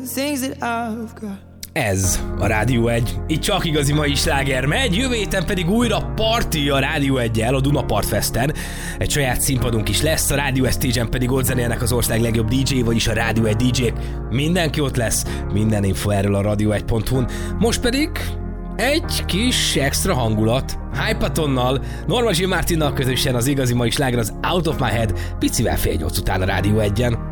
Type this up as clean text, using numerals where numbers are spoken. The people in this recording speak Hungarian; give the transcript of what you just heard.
Ez a Rádió 1. Itt csak igazi mai sláger megy, jövő héten pedig újra party a Rádió 1-jel a Dunapart Festen. Egy saját színpadunk is lesz, a Rádió Stage-en pedig ott zenélnek az ország legjobb DJ-i, vagyis a Rádió 1 DJ-k. Mindenki ott lesz, minden info erről a radio1.hu-n. Most pedig egy kis extra hangulat. Hypatonnal, Norma Gil Martinnal közösen az igazi mai sláger az Out of My Head, picivel 7:30 után a Rádió 1-en.